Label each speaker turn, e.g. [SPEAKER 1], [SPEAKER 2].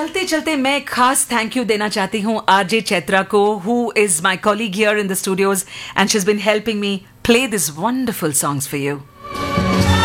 [SPEAKER 1] चलते चलते मैं एक खास थैंक यू देना चाहती हूँ आरजे चैत्रा को, who is my colleague here in the studios and she has been helping me play this wonderful songs for you.